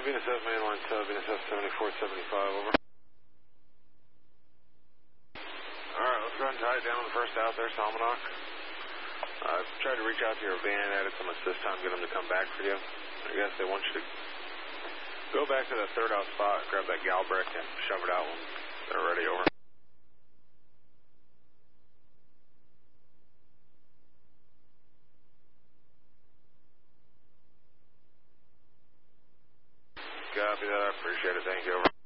to Venus F, mainline sub, Venus F 7475, over. Alright, let's go ahead and tie it down on the first out there, Salmonok. I've tried to reach out to your van, added some assist time, get them to come back for you. I guess they want you to go back to that third out spot, grab that Galbrick, and shove it out when they're ready, over. Copy that, I appreciate it, thank you, over.